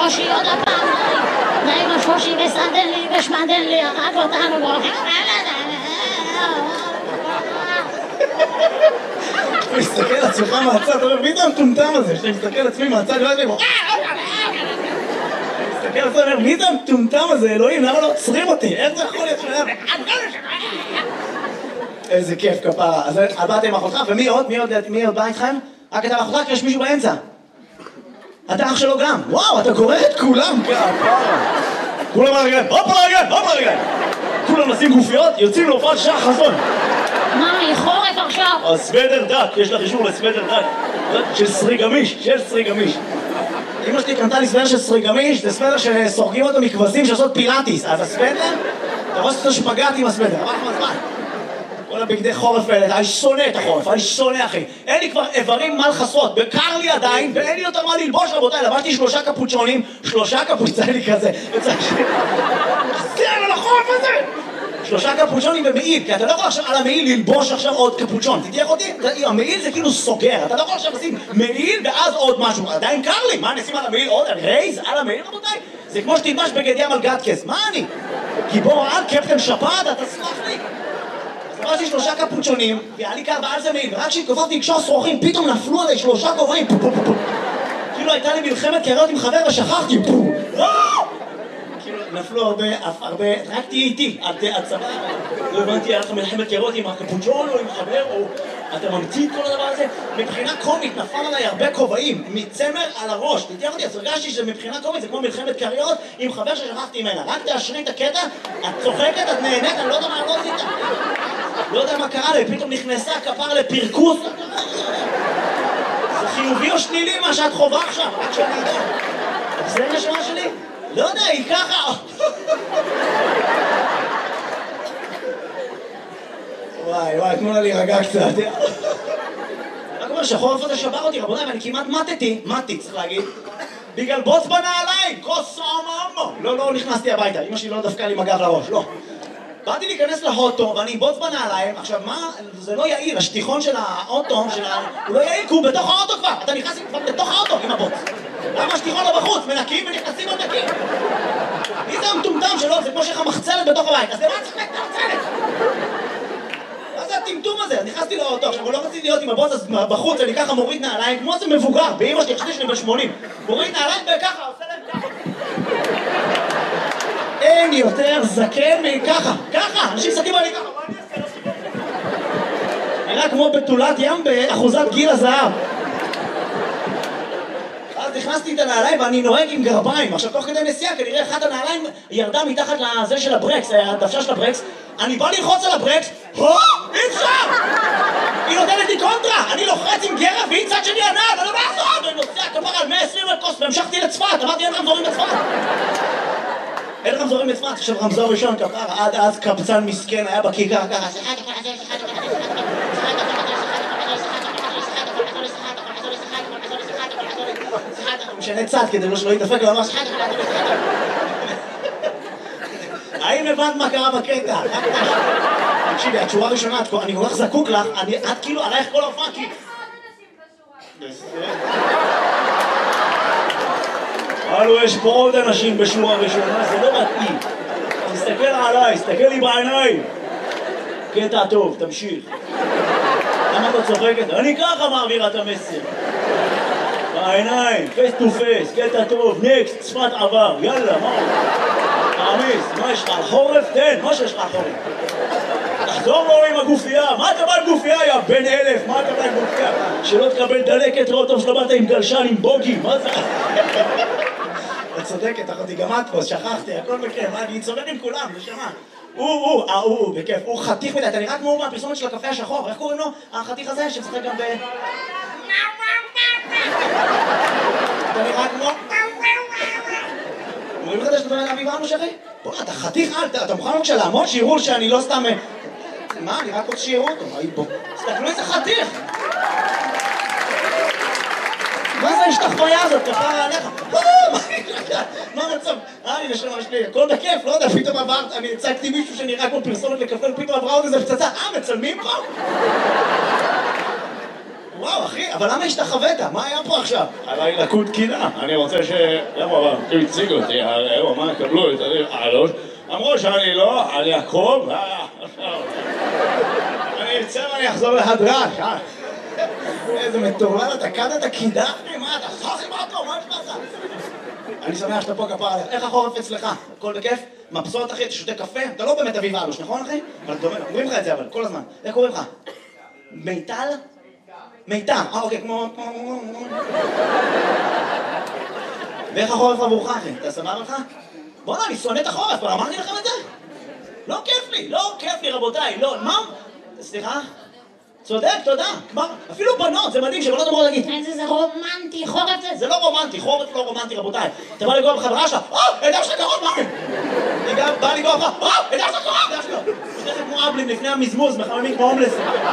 שושי עוד הפעם, די עם השושי וסדן לי ושמדן לי, הרג אותנו והולכים אתה מסתכל על עצמך מהצד, אתה אומר, מי זה המטומטם הזה? שאתה מסתכל על עצמי מהצד, לא יודע, מסתכל על עצמי, אומר, מי זה המטומטם הזה, אלוהים, למה לא עוצרים אותי? איך זה יכול להיות שהיה? איזה כיף כפרה. אז באתם עם אחותך, ומי עוד? מי עוד בא איתכם? רק אתה ואחותך, כי יש מישהו באמצע. אתה אח שלו גם. וואו, אתה גורר את כולם כפרה. כולם על הרגליים, הופ על הרגליים, הופ על הרגליים. כולם נשים גופיות, יוצאים להופעת שעה חזון. מה, היא חורף עכשיו? סוודר דק, יש לך אישור לסוודר דק של סרי גמיש, אמא שלי קנתה לי סוודר של סרי גמיש, זה סוודר שסורגים אותו מכבשים שעושות פילאטיס, אז הסוודר, אתה רואה שאתה שפגעת עם הסוודר, רק מזמן. כל הבגדי חורף האלה, אני שונא את החורף, אני שונא אחי. אין לי כבר איברים מה לחסות, קר לי עדיין, ואין לי יותר מה ללבוש רבותיי, לבשתי 3 קפוצ'ונים, 3 קפוצ'ונים לי כזה, זה על החורף הזה! 3 קפוצ'ונים במעיל, כי אתה לא יכול עכשיו על המעיל ללבוש עכשיו עוד קפוצ'ון, תתייח אותי? המעיל זה כאילו סוגר, אתה לא יכול עכשיו לשים מעיל ואז עוד משהו, עדיין קר לי, מה נשים על המעיל עוד? רייז על המעיל רבותיי? זה כמו שתלבש בגד ים על גטקס, מה אני? גיבור על קפטן שפעת, אתה סמך לי? אז אמרתי 3 קפוצ'ונים, והיה לי קר ועל זה מעיל, ורק כשהתקופפתי לקשור שרוכים, פתאום נפלו עליי 3 כובעים, כאילו הייתה לי מלחמת קריות עם חבר ושכחתי, נפלו הרבה, רק תהיה איתי, הצבא, לא הבנתי, היה לך מלחמת קריות עם הקפוצ'ון או עם חבר, או אתה ממציא את כל הדבר הזה, מבחינה קומית נפל עליי הרבה כובעים, מצמר על הראש, תתייח אותי, אז הרגשתי שמבחינה קומית זה כמו מלחמת קריות עם חבר ששכחתי ממנה, רק תאשרי את הקטע, את צוחקת, את נהנית, אני לא יודע מה לא עשית, לא יודע מה קרה לי, פתאום נכנסה כפר לפרקוס, זה חיובי או שלילי מה שאת חובה עכשיו, רק שאני יודע, זה נשמה שלי? לא יודע, היא ככה... וואי, תנו לה להירגע קצת. רק אומר שהחורף הזה שבר אותי, רבותיי, ואני כמעט מתי, צריך להגיד, בגלל בוץ בנעליים, כוס עמם. לא נכנסתי הביתה, אמא שלי לא דפקה לי מגב לראש, לא. באתי להיכנס לאוטו, ואני בוץ בנעליים, עכשיו מה, זה לא יעיל, השטיחון של האוטו, הוא לא יעיל, כי הוא בתוך האוטו כבר, אתה נכנס כבר בתוך האוטו עם הבוץ. למה השטיחון לא בחוץ? מנקים ונכנסים עוד נקים. מי זה המטומטם שלו? זה כמו שיש לך מחצלת בתוך הבית, אז למה צריך את המחצלת? מה זה הטמטום הזה? נכנסתי לאוטו, עכשיו לא רציתי להיות עם הבוץ בחוץ, אני ככה מוריד נעליים, כמו זה מבוגר, באמא שלי, חשבתי שאני בן 80. מוריד נעליים וככה, עושה להם ככה. אין יותר זקן מככה, ככה, אנשים מסתכלים עלי ככה, מה אני אעשה? נראה כמו בתולת ים באחוזת גיל הזהב. אז נכנסתי את הנעליים ואני נוהג עם גרביים, עכשיו תוך כדי נסיעה כנראה אחת הנעליים ירדה מתחת לזה של הברקס, הדוושה של הברקס, אני בא ללחוץ על הברקס, אי אפשר! היא נותנת לי קונטרה, אני לוחץ עם גרב והיא צד שלי הנעל, אני לא מעזור! אני נוסע כפר על 120 לקוס והמשכתי לצפת, אמרתי אין רמזורים לצפת! אין רמזורים לצפת, עכשיו רמזור ראשון כפר, עד אז קבצן מסכן היה בכיכר ככה, משנה צד כדי שלא יתדפק לו ממש. האם הבנת מה קרה בקטע? תקשיבי, התשורה הראשונה, אני כל כך זקוק לך, את כאילו עלייך כל ההופעה כי... הלו, יש פה עוד אנשים בשורה ראשונה, זה לא מתאים. תסתכל עליי, תסתכל לי בעיניים. קטע טוב, תמשיך. למה אתה צוחקת? אני ככה מעבירה את המסר. בעיניים, פייס טו פייס, קטע טוב, נקסט, צפת עבר, יאללה, מה? תעמיס, מה יש לך? על חורף? תן, מה שיש לך על חורף? תחזור לו עם הגופייה, מה אתה בא עם גופייה, יא בן 1000, מה אתה בא עם גופייה? שלא תקבל דלקת, ראות טוב שלא באת עם גלשן, עם בוגי, מה זה? את צודקת, אחותי, גם את פה, שכחתי, הכל בכיף, אני צודק עם כולם, נשמה. הוא, בכיף, הוא חתיך מדי, אתה נראה כמו מהפרסומת של הקפה השחור, איך קוראים לו? החתיך הזה שמשחק גם ב... אתה נראה כמו... אומרים לך שאתה בן אביב עמוש אחי? בוא, אתה חתיך על, אתה מוכן בבקשה לעמוד שיראו שאני לא סתם... מה, אני רק עוד שיראו אותו, בוא. תסתכלו איזה חתיך! מה זה השתחוויה הזאת? כפרה עליך? מה המצב? אני נשמה שלי, הכל בכיף, לא יודע, פתאום עברת, אני הצגתי מישהו שנראה כמו פרסומת לקפה, פתאום עברה עוד איזה פצצה, מצלמים פה? וואו, אחי, אבל למה השתחווית? מה היה פה עכשיו? עליי לקות קינה. אני רוצה ש... למה, הם הציגו אותי, הרי מה יקבלו את העלות? אמרו שאני לא, אני אקום, אני אצא ואני אחזור להדרש, איזה מטורלל, אתה קדת קידה? מה אתה? סחי מה טוב, מה יש לך? אני שמח שאתה פה כפרה עליך. איך החורף אצלך? הכל בכיף? מבסוט אחי, אתה שותה קפה? אתה לא באמת אביב אלוש, נכון אחי? אבל אומרים לך את זה אבל, כל הזמן. איך קוראים לך? מיטל? מיטל, אוקיי, כמו... ואיך החורף עבורך אחי? אתה סבבה לך? בוא'נה, אני שונא את החורף, אבל אמרתי לכם את זה? לא כיף לי, לא כיף לי רבותיי, לא, מה? סליחה? צודק, תודה. כבר, אפילו בנות, זה מדהים שבנות אמרו להגיד איזה רומנטי, חורף זה. זה לא רומנטי, חורף לא רומנטי רבותיי. אתה בא לגוע בחברה שלך, הידע שלך קרוב, מה? אני גם בא לגוע בך, הידע שלך קרוב, הידע שלך. זה כמו אבלים לפני המזמוז, מחממים כמו הומלס.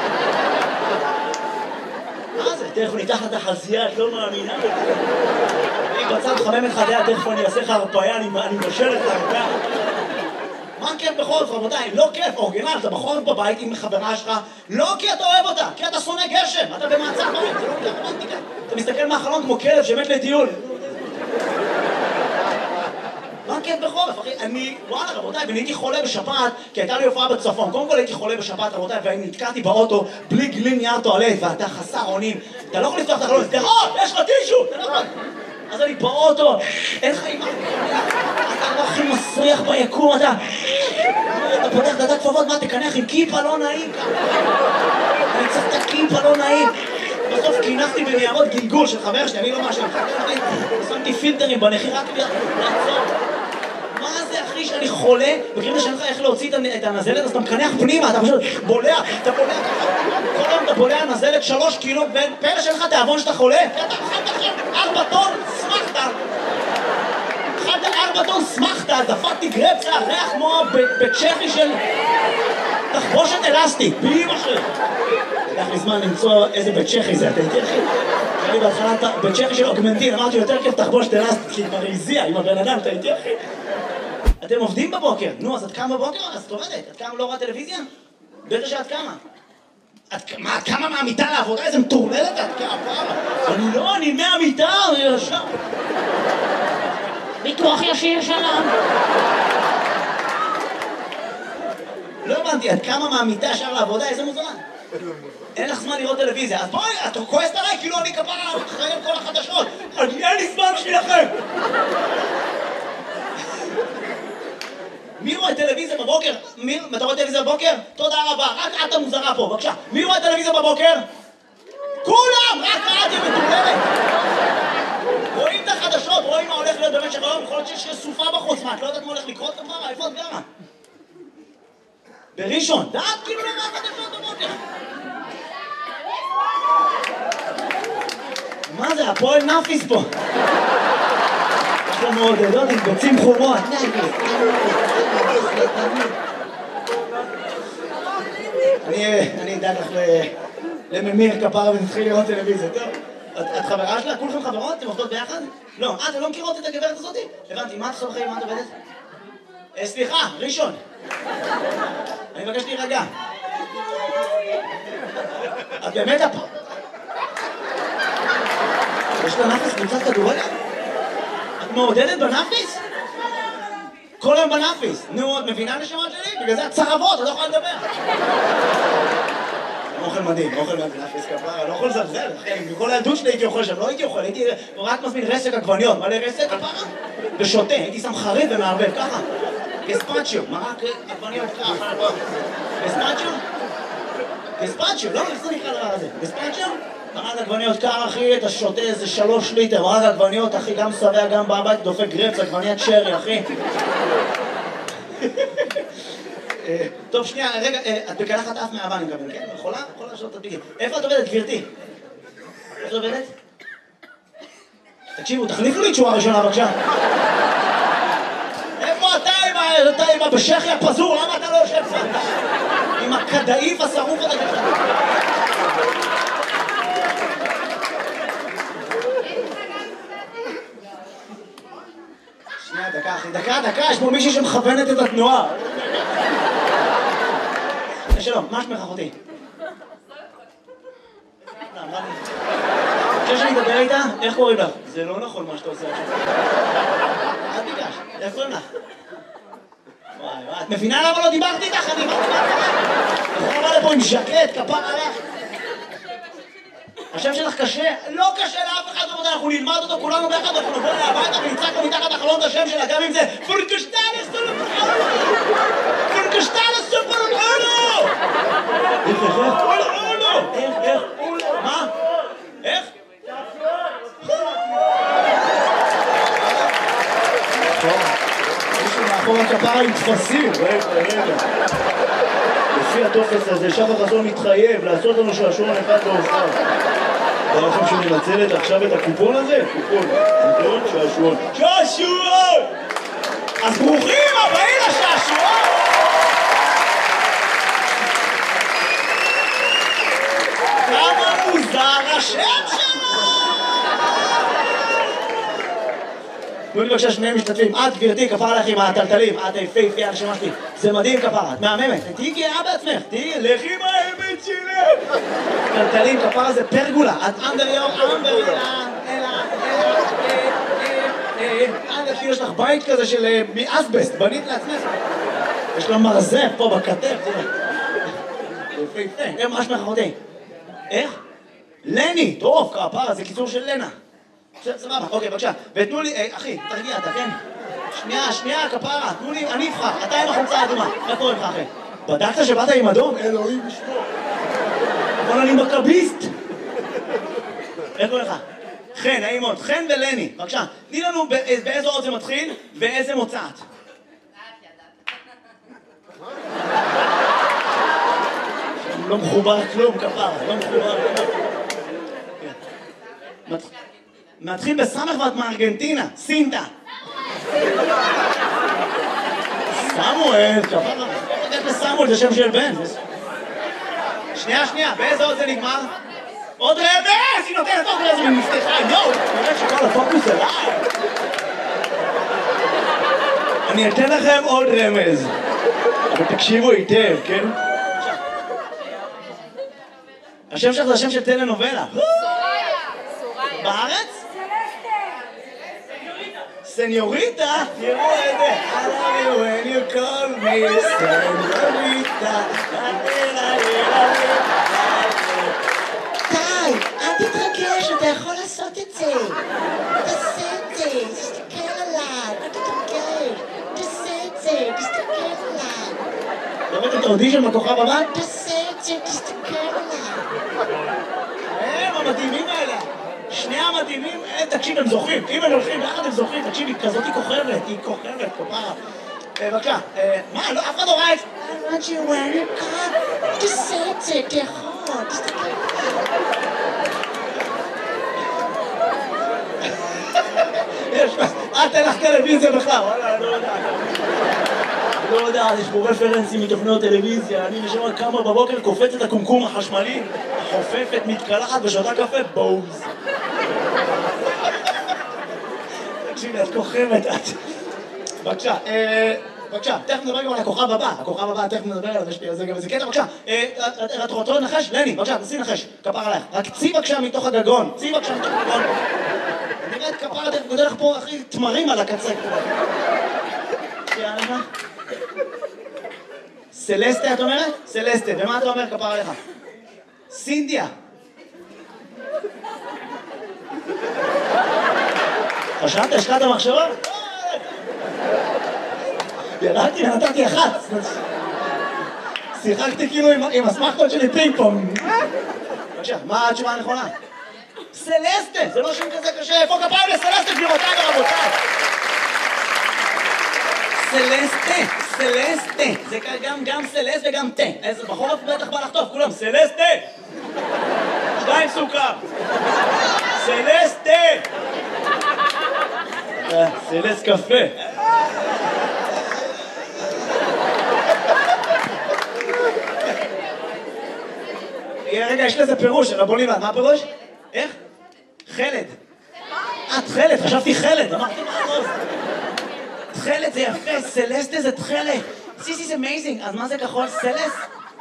מה זה? תכף ניתח את החזייה, את לא מאמינה. אני בצד חמם את חדיה, תכף אני אעשה לך הרפאיה, אני מבשל את הרפאיה. מה כיף בחורף רבותיי? לא כיף, אורגינל, אתה בחורף בבית עם חברה שלך, לא כי אתה אוהב אותה, כי אתה שונא גשם, אתה במעצר בית, זה לא רומנטיקה. אתה מסתכל מהחלון כמו כלב שמת לטיול. מה כיף בחורף, אחי? אני, וואלה רבותיי, ואני הייתי חולה בשפעת, כי הייתה לי הופעה בצפון. קודם כל הייתי חולה בשפעת רבותיי, ואני נתקעתי באוטו בלי גלין נייר טואלט, ואתה חסר אונים. אתה לא יכול לפתוח את החלון, יש לך טישו, אתה לא יכול. אז אני באוטו, אין לך אימא, אתה לא הכי מסריח ביקום, אתה פותח דעת כפפות, מה תקנח עם כיפה לא נעים ככה. אני צריך את הכיפה לא נעים. בסוף כינחתי בניירות גלגול של חבר שלי, אני לא משהו, שמתי פילטרים בנחי רק לעצור. מה זה אחי שאני חולה, בקריב שאין לך איך להוציא את הנזלת, אז אתה מקנח פנימה, אתה פשוט בולע, אתה בולע ככה. כל יום אתה בולע נזלת 3 קילו, פלא שאין לך תיאבון שאתה חולה, כי אתה אכלת עכשיו 4 טון סמכת. אכלת 4 טון סמכת, דפקתי גרפסה, ריח כמו בצ'כי של תחבושת אלסטית, באמא שלי. לקח לי זמן למצוא איזה בצ'כי זה, אתה איתי אחי? אני בהתחלה בצ'כי של אוגמנטין, אמרתי יותר כיף תחבושת אלסטית, כי היא כבר הזיעה עם הבן אדם, אתה איתי אחי? אתם עובדים בבוקר, נו, אז את קמה בבוקר? אז את עובדת. את קמה לא רואה טלוויזיה? בטח שאת קמה. את קמה מהמיטה לעבודה? איזה מטורללת את קמה? אני מהמיטה, אני ישר. ביטוח ישיר שלום. לא הבנתי, את קמה מהמיטה ישר לעבודה? איזה מוזמן. אין לך זמן לראות טלוויזיה, אז בואי, את כועסת עליי כאילו אני כפרה אחראי על כל החדשות. אין לי זמן בשבילכם. מי רואה טלוויזיה בבוקר? אתה רואה טלוויזיה בבוקר? תודה רבה, רק את המוזרה פה, בבקשה. מי רואה טלוויזיה בבוקר? כולם! רק את היא מטורללת! רואים את החדשות, רואים מה הולך להיות במשך היום, יכול להיות שיש סופה בחוץ, מה? את לא יודעת מה הולך לקרות כפרה? איפה את גרה? בראשון, דעת כאילו למה החדשות בבוקר? מה זה? הפועל נאפיס פה. יש לנו מעודדות עם ביצים חומות. אני אדאג לך לממיר כפרה ונתחיל לראות טלוויזיה, טוב? את חברה שלה? כולכם חברות? אתם עובדות ביחד? לא. אתם לא מכירות את הגברת הזאתי? הבנתי, מה את חלחי? מה את עובדת? סליחה, ראשון. אני מבקש להירגע. את באמת הפ... יש לה נאפיס קבוצת כדורגל? את מעודדת בנאפיס? כל היום בנאפיס. נו, את מבינה נשמה שלי? בגלל זה את צרבות, את לא יכולה לדבר. אוכל מדהים, אוכל מדהים, נאפיס כפרה, אני לא יכול לזלזל, אחי, בכל הילדות שלי הייתי אוכל שם, לא הייתי אוכל, הייתי רק מזמין רסק עגבניות, מלא רסק כפרה, ושותה, הייתי שם חריף ומערבב, ככה. גספצ'יו, מרק עגבניות ככה, גספצ'יו? גספצ'יו, לא, איך זה נקרא דבר הזה? גספצ'יו? מרק עגבניות קר, אחי, אתה שותה איזה 3 ליטר, מרק עגבניות, אחי, גם שבע, גם בבית, דופק גרפס, עגבניית שרי, אחי. טוב, שנייה, רגע, את בקלחת אף מהאבא, אני מקבל, כן? יכולה? יכולה לשאול את הדביקים. איפה את עובדת, גברתי? איפה את עובדת? תקשיבו, תחליפו לי תשובה ראשונה, בבקשה. איפה אתה עם הבשכי הפזור? למה אתה לא יושב פה? עם הכדאיף השרוף הזה ככה. שנייה, דקה, אחי, דקה, יש פה מישהי שמכוונת את התנועה. שלום, מה שמך אחותי? דבר איתה? איך קוראים לך? זה לא נכון מה שאתה עושה עכשיו. אל תיגש, איך קוראים לך? וואי, את מבינה למה לא דיברתי איתך? אני דיברתי איתך. אתה בא לפה עם ז'קט, כפר עליך. השם שלך קשה? לא קשה לאף אחד, אנחנו נלמד אותו כולנו ביחד, אנחנו נבוא אליה הביתה ונצעק לו מתחת לחלון את השם שלה, גם אם זה פורקשטל סופר אולו! איך? מה? איך? מישהו מאחור הכפרה עם תפסים, רגע. לפי הטופס הזה, שחר חסון מתחייב לעשות לנו שעשועון אחד להופעה. אתה לכם שמנצלת עכשיו את הקופון הזה? קופון, שעשועון. שעשועון! אז ברוכים הבאים לשעשועון! כמה מוזר השם שלו! תנו לי בבקשה שני משתתפים. את גברתי, כפרה לך עם הטלטלים, את היפהפייה הנשמה שלי. זה מדהים כפרה, את מהממת. תהיי גאה בעצמך, לכי עם האמת שלך. טלטלים, כפרה זה פרגולה. את יש לך בית כזה של מאסבסט, בנית לעצמך. יש לה מרזב פה בכתף. יפהפה, הם ממש מחרדי. איך? לני, טוב, כפרה, זה קיצור של לנה. סבבה, אוקיי, בבקשה. ותנו לי, אחי, תרגיע אתה, כן? שנייה, כפרה, תנו לי, אני אבחר, אתה עם החולצה האדומה. איך קוראים לך, אחי? בדקת שבאת עם אדום? אלוהים בשמו. אבל אני מכביסט. איך קוראים לך? חן, נעים מאוד. חן ולני, בבקשה. תני לנו באיזו אות זה מתחיל ואיזה מוצאת. לא מחובר כלום, כפרה, לא מחובר כלום. מתחיל בסמך ואת מארגנטינה, סינטה. סמואל, כפרה. איך לסמואל, זה שם של בן. שנייה, באיזה עוד זה נגמר? עוד רמז! היא נותנת עוד רמז ומפתחה, יואו! נראה שכל הפוקוס אליי. אני אתן לכם עוד רמז. אבל תקשיבו היטב, כן? השם שלך זה השם של טלנובלה. בארץ? סניוריטה? תראו את זה. I love you when you call me סניוריטה. די, אל תתרגש, אתה יכול לעשות את זה. תעשה את זה, תסתכל עליי, אל תתרגש. תעשה את זה, תסתכל עליי. לראות את האודישן בכוכב הבא? תעשה את זה, תסתכל עליי. הם המדהימים האלה. שני המדהימים, תקשיב, הם זוכים. אם הם הולכים ביחד הם זוכים, תקשיב, היא כזאת היא כוכבת, כפרה. בבקשה, מה, לא, אף אחד לא ראה את זה. I want you when you come, תעשה את זה, תיכול, תסתכל. אין לך טלוויזיה בכלל, וואלה, לא יודע, יש פה רפרנסים מתוכניות טלוויזיה, אני משמע כמה בבוקר קופץ את הקומקום החשמלי, חופפת, מתקלחת ושותה קפה, בוז. תקשיבי, את כוכבת, את. בבקשה, תכף נדבר גם על הכוכב הבא, תכף נדבר עליו, יש לי על זה גם איזה קטע, בבקשה. את רוצה לנחש? לני, בבקשה, תנסי לנחש, כפר עלייך. רק צי בבקשה מתוך הגגון, נראית כפרה, גודל לך פה, אחי, תמרים על הקצה. יאללה. סלסטה, את אומרת? סלסטה, ומה אתה אומר, כפרה עליך? סינדיה. חשבת, השקעת מחשבה? ירדתי ונתתי אחת. שיחקתי כאילו עם הסמכות שלי פינג פונג. בבקשה, מה התשובה הנכונה? סלסטה, זה לא שם כזה קשה, איפה כפיים לסלסטה גבירותיי ורבותיי? סלסטה, זה גם סלסט וגם תה. איזה בחורף בטח בא לחטוף, כולם, סלסטה! 2 סוכר! סלסטה! סלסט קפה. רגע, יש לזה פירוש, רבוני, מה הפירוש? איך? חלד. את חלד, חשבתי חלד, אמרתי מה הראש? תחלת זה יפה, סלסטה זה תחלת. This is amazing, אז מה זה כחול? סלס?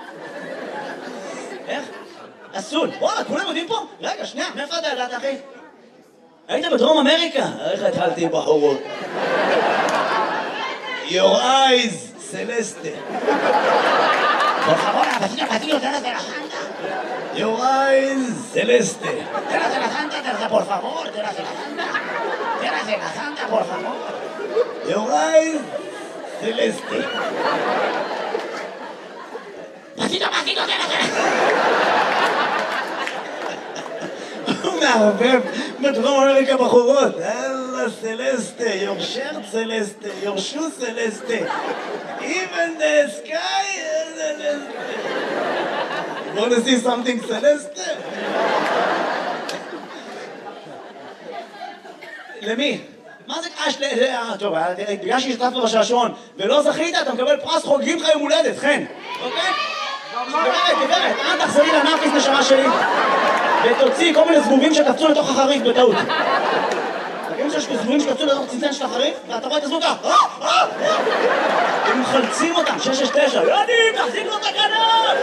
איך? אסול. וואלה, כולם יודעים פה? רגע, שנייה, מאיפה אתה ידעת, אחי? היית בדרום אמריקה? איך התחלתי בחורות? Your eyes, Celeste. Por favor, vecino, te de la Santa. Your eyes, Celeste. Te de la Santa, por favor, te de la Santa. Te de la Santa, por favor. Your eyes, Celeste. Vecino, te de la הוא מערבב בדרום אמריקה בחורות. אללה סלסטה, your shirt סלסטה, your shoes סלסטה. Even the sky is סלסטה. You want to see something סלסטה? למי? מה זה קש? טוב, בגלל שהשתתפת בשעשועון ולא זכית, אתה מקבל פרס חוגגים לך יום הולדת, חן. אוקיי? גברת, אל תחזרי לנאפיס נשמה שלי ותוציא כל מיני זבובים שקפצו לתוך החריף בטעות. תגידו שיש זבובים שקפצו לתוך צנצן של החריף ואתה רואה את הזבוב ככה הם מחלצים אותם, 669 יודעים, תחזיק לו את הכנף.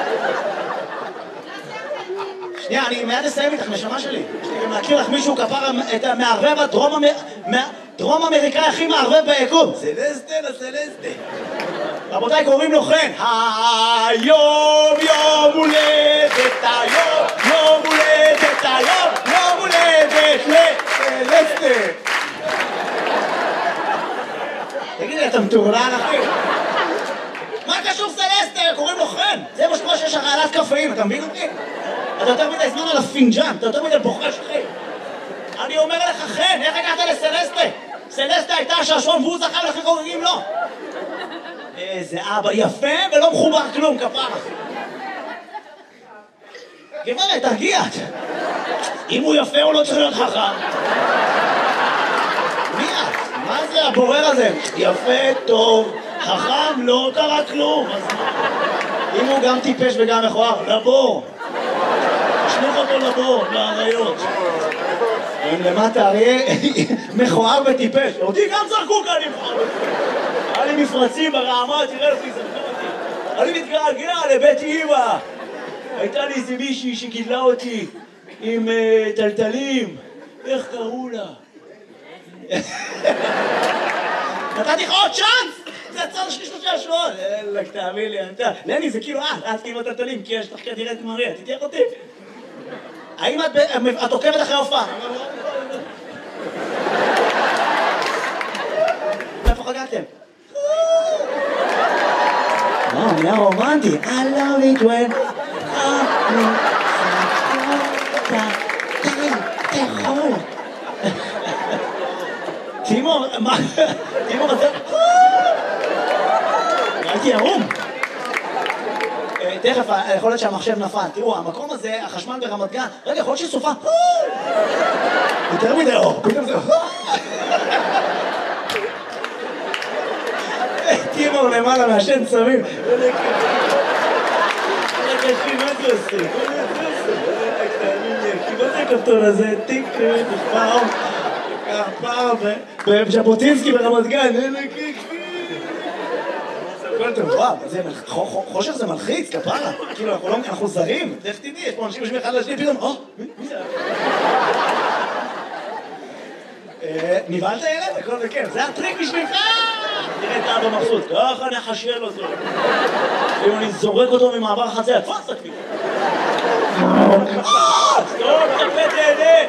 שנייה, אני מיד אסיים איתך נשמה שלי. יש לי גם להכיר לך מישהו כפר את המערבב הדרום אמריקאי הכי מערבב ביקום. סלסטה לסלסטה. רבותיי, קוראים לו חן. היום יום הולדת, היום יום הולדת, היום יום הולדת לסלסטה. תגיד לי, אתה מטורלל אחי? מה קשור סלסטה? קוראים לו חן. זה מה שקורה שיש הרעלת קפאים, אתה מבין אותי? אתה יותר מדי זמן על הפינג'אן, אתה יותר מדי בוחש אחי. אני אומר לך חן, איך הגעת לסלסטה? סלסטה הייתה השעשועון והוא זכה ולכן חוגגים לו. איזה אבא יפה ולא מחובר כלום, כפרה. גברת, תרגיע. אם הוא יפה הוא לא צריך להיות חכם. מי את? מה זה הבורר הזה? יפה, טוב, חכם, לא קרה כלום. אם הוא גם טיפש וגם מכוער, לבור. תשלוח אותו לבור, לאריות. אם למטה אריה מכוער וטיפש. אותי גם זרקו כאן עם חם. היה לי מפרצים ברעמה, תראה לפי זרקו אותי. אני מתגעגע לבית אמא. הייתה לי איזה מישהי שגידלה אותי עם טלטלים. איך קראו לה? נתתי לך עוד צ'אנס! זה הצד שלי 3 שעשועון. אלק, תאמין לי, לני, זה כאילו את כאילו טלטלים, כי יש לך כדירה את מריה, תתייך אותי. האם את עוקבת אחרי הופעה? איפה חגגתם? נהיה רומנטי. I love it when תאכול. תימור, מה? תימור, אתה... הייתי ערום. תכף, יכול להיות שהמחשב נפל. תראו, המקום הזה, החשמל ברמת גן, רגע, יכול להיות שהיא סופה. יותר מדי אור, פתאום זה... תימור למעלה מהשן צמים. רגע, מה זה עושה? מה זה הכפתור הזה? טיק, פעם, בז'בוטינסקי ברמת גן. וואו, חושך זה מלחיץ, כפרה. כאילו, אנחנו זרים. איך תדעי, יש פה אנשים יושבים אחד לשני, פתאום, מי זה? נבהלת ילד? הכל בכיף. זה הטריק בשבילך! תראה את אבא מבסוט, ככה נחשל אותו. אם אני זורק אותו ממעבר חצר, תפוס אותי. סתום, תפה, תהנה.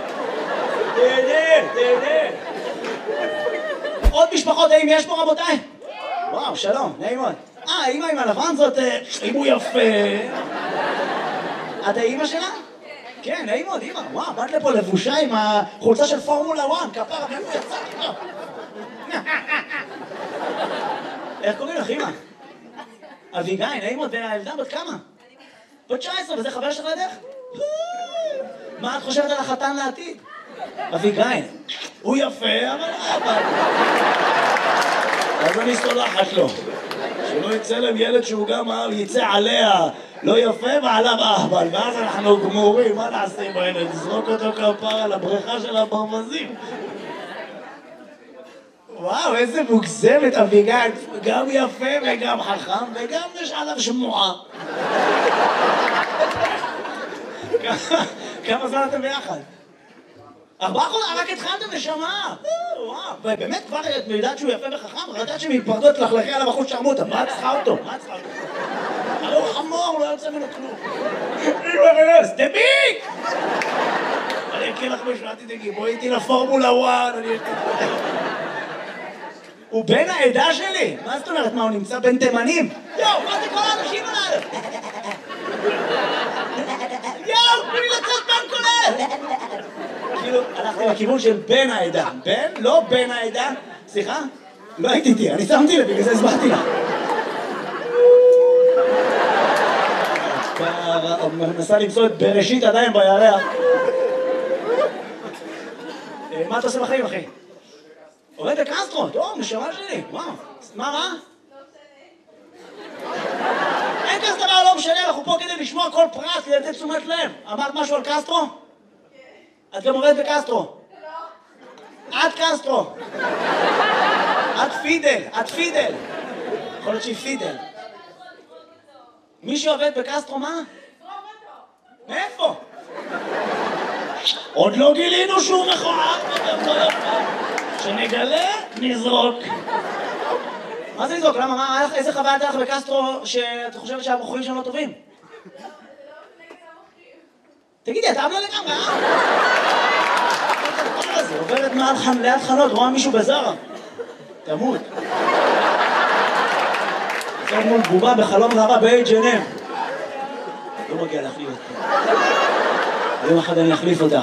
תהנה. עוד משפחות, האם יש פה רבותיי? וואו, שלום, נעים מאוד. אמא עם הלבן זאת, אם הוא יפה. את האמא שלה? כן, נעים מאוד, אמא. וואו, באת לפה לבושה עם החולצה של פורמולה 1, כפרה, מאיפה יצאתי פה? איך קוראים לך, אמא? אביגי, נעים מאוד, והילדה בת כמה? בת 19, וזה חבר שלך לדרך? מה את חושבת על החתן לעתיד? אביגי, הוא יפה, אבל... אז אני סולחת לו. שלא יצא להם ילד שהוא גם יצא עליה לא יפה ועליו אהבל, ואז אנחנו גמורים, מה נעשה עם הילד? נזרוק אותו כפר על הבריכה של הברווזים. וואו, איזה מוגזמת אביגל, גם יפה וגם חכם וגם יש עליו שמועה. כמה זמן אתם ביחד? 4 חודשים? רק התחלתם נשמה. וואו. ובאמת כבר את יודעת שהוא יפה וחכם? ראית שמתפרדות לחלכי עליו אחוז שרמוטה. מה צריכה אותו? מה צריכה אותו? הרי הוא חמור, לא יוצא ממנו כלום. אימא, סטביק! אני אקריא לך משהו, אל תדאגי, בואי איתי לפורמולה 1, הוא בן העדה שלי! מה זאת אומרת? מה, הוא נמצא בין תימנים? יואו, מה זה כל האנשים הללו? יואו, תנו לי לצאת בן כולל! כאילו, הלכתי לכיוון של בן העדה. בן? לא בן העדה. סליחה? לא הייתי איתי, אני שמתי לב, בגלל זה הסברתי לך. מנסה למצוא את בראשית עדיין בירח. מה אתה עושה בחיים, אחי? עובד בקסטרו, טוב, נשמה שלי, וואו. מה רע? אין כזה דבר, לא משנה, אנחנו פה כדי לשמוע כל פרט, כדי לתת תשומת לב. אמרת משהו על קסטרו? את גם עובדת בקסטרו. את קסטרו. את פידל, את פידל. יכול להיות שהיא פידל. מי שעובד בקסטרו, מה? מאיפה? עוד לא גילינו שהוא מכוער. שנגלה, נזרוק. מה זה לזרוק? למה? איזה חוויה הייתה לך בקסטרו שאת חושבת שהמוכרים שם לא טובים? תגידי, אתה אבלה לגמרי, זה עוברת ליד חנות, רואה מישהו בזרה. תמות. זה מול בובה בחלום רבה ב-H&M. לא מגיע להחליף אותך. יום אחד אני אחליף אותך.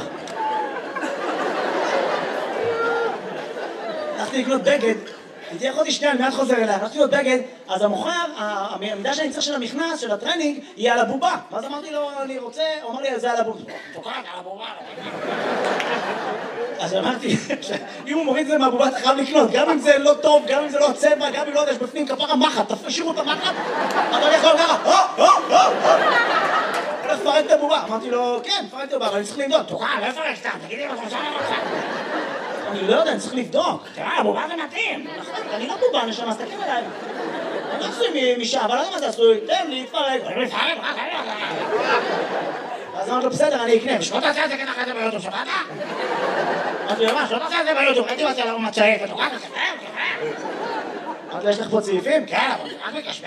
הלכתי לקנות בגד, הייתי יכולתי שנייה, אני מיד חוזר אליה, הלכתי לקנות בגד, אז המוכר, העמדה שאני צריך של המכנס, של הטרנינג, היא על הבובה. ואז אמרתי לו, אני רוצה, הוא אמר לי, זה על הבובה. תוקעת על הבובה. אז אמרתי, אם הוא מוריד את זה מהבובה, אתה חייב לקנות, גם אם זה לא טוב, גם אם זה לא הצבע, גם אם לא יודע, יש בפנים כפרה מחט, תשאירו את המחט, אתה לא יכול ככה, הולך לפרק את הבובה. אמרתי לו, כן, פרק את הבובה, אבל אני צריך לבדוק. תוקעת, לא לפרק סתם, תגידי לו, אני לא יודע, אני צריך לבדוק. תראה, הבובה זה מתאים. אני לא בובה, נשמה, אז תקן עליי. אני עשוי משעה, אבל לא יודע מה זה עשוי. תן לי, תפרק. אני מתפרק, רק אז אמרתי לו, בסדר, אני אקנה. שלא תעשה את זה ככה אחרי זה ביוטיוב, שבאת? אמרתי לו, מה, שלא תעשה את זה ביוטיוב. הייתי מצא לנו מצעית, ותוקעת, תשבר. אמרתי לו, יש לך פה צעיפים? כן, אבל רק מתשבר.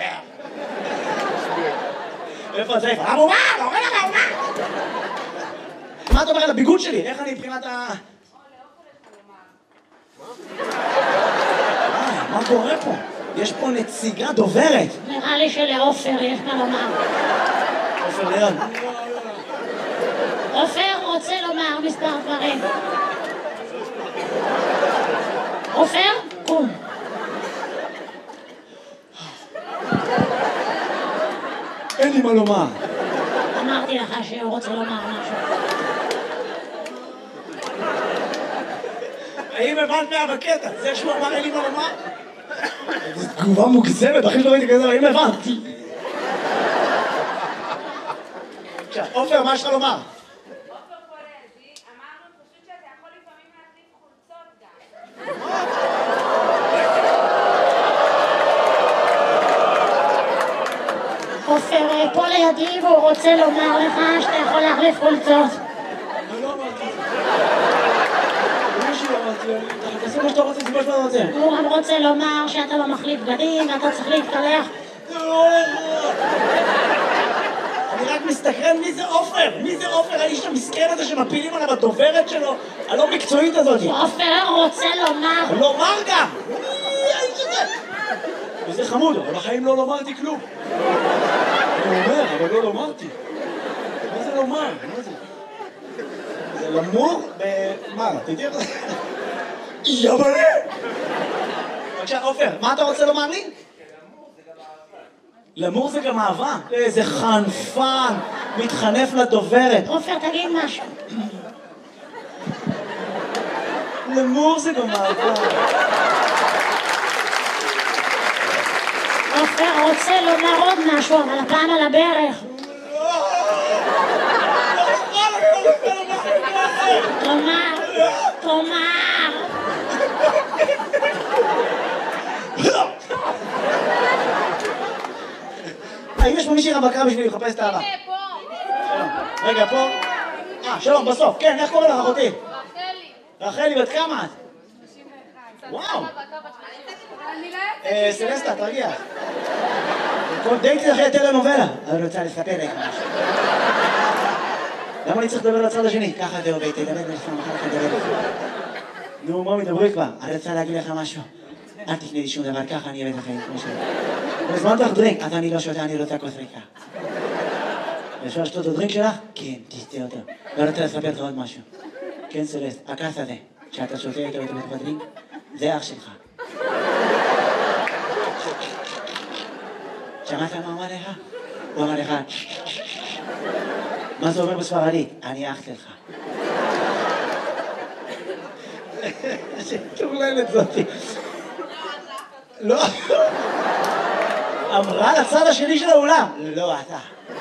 איפה הצעיף? הבובה, לא רואה לך הבובה. מה אתה אומר על הביגוד שלי? איך אני מבחינת ה... מה קורה פה? יש פה נציגה דוברת. נראה לי שלעופר יש מה לומר. עופר ליאון. עופר רוצה לומר מספר דברים. עופר, קום. אין לי מה לומר. אמרתי לך שהוא רוצה לומר משהו. האם הבנת מהבקטע? זה שהוא אמר אין לי מה לומר? זו תגובה מוגזמת, אחי שלא ראיתי כזה, האם הבנת? עכשיו, עופר, מה יש לך לומר? עופר פולזי, אמרנו פשוט שאתה יכול לפעמים להחליף חולצות גם. עופר פה לידי והוא רוצה לומר לך שאתה יכול להחליף חולצות. אני לא אמרתי את זה. מישהו אמרתי, תעשה מה שאתה רוצה, זה מה שאתה רוצה. הוא גם רוצה לומר שאתה לא מחליף בגדים ואתה צריך להתקלח. אני רק מסתכרן מי זה עופר? מי זה עופר? האיש המסכן הזה שמפילים עליו הדוברת שלו, הלא מקצועית הזאת. עופר רוצה לומר. לומר גם! מי האיש הזה? וזה חמוד, אבל בחיים לא לומרתי כלום. אני אומר, אבל לא לומרתי. מה זה לומר? מה זה? זה למור מה? תדעי איך זה? יבלה! בבקשה, עופר, מה אתה רוצה לומר לי? למור זה גם אהבה. איזה חנפן, מתחנף לדוברת. עופר, תגיד משהו. למור זה גם אהבה. עופר רוצה לומר עוד משהו, אבל הפעם על הברך. תאמר. האם יש פה מישהי רווקה בשביל לחפש את האהבה? הנה, פה. רגע, פה. שלום, בסוף. כן, איך קוראים לך אחותי? רחלי. רחלי, בת כמה את? 31. וואו. אני לא... סלסטה, תרגיע. דייטי אחרי טלנובלה. אני רוצה לספר לך משהו. למה אני צריך לדבר לצד השני? ככה זה עובד, תדבר לך, מחר אתה תדבר לך. נו, מה מדברי כבר? אני רוצה להגיד לך משהו. אל תקנה לי שום דבר, ככה אני אוהב את החיים, כמו שלך. הזמנת לך דרינק, אז אני לא שותה, אני רוצה כוס ריקה. אפשר לשתות את הדרינק שלך? כן, תשתה אותו. ואני רוצה לספר לך עוד משהו. כן, סלסט, הכס הזה, שאתה שותה איתו בתוך הדרינק, זה אח שלך. שמעת מה אמר לך? הוא אמר לך, מה זה אומר בספרדית? אני אח שלך. שטורללת זאתי. לא. אמרה לצד השני של האולם. לא, אתה.